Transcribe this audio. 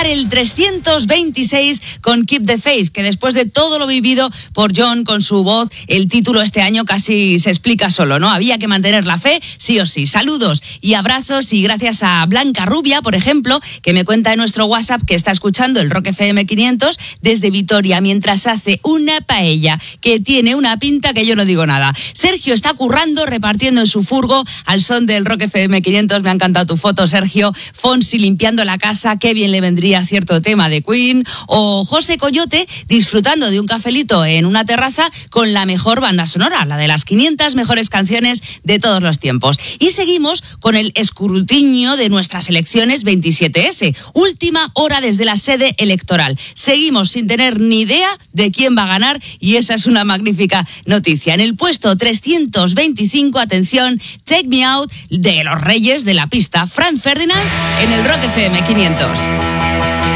empezar el 326 con Keep the Faith, que después de todo lo vivido por John con su voz, el título este año casi se explica solo, ¿no? Había que mantener la fe, sí o sí. Saludos y abrazos, y gracias a Blanca Rubia, por ejemplo, que me cuenta en nuestro WhatsApp que está escuchando el Rock FM 500 desde Vitoria mientras hace una paella que tiene una pinta que yo no digo nada. Sergio está currando, repartiendo en su furgo al son del Rock FM 500. Me ha encantado tu foto, Sergio. Fonsi limpiando la casa, qué bien le vendría cierto tema de Queen. O José Coyote disfrutando de un cafelito en una terraza con la mejor banda sonora, la de las 500 mejores canciones de todos los tiempos. Y seguimos con el escrutinio de nuestras elecciones 27S. Última hora desde la sede electoral. Seguimos sin tener ni idea de quién va a ganar, y esa es una magnífica noticia. En el puesto 325, atención, Take Me Out de los Reyes de la Pista, Franz Ferdinand, en el Rock FM 500.